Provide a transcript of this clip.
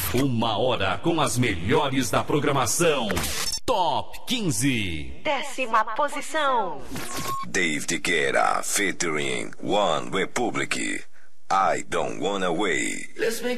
Uma hora com as melhores da programação. Top 15. 10ª posição. David Guetta featuring One Republic. I Don't Wanna Wait. Let's make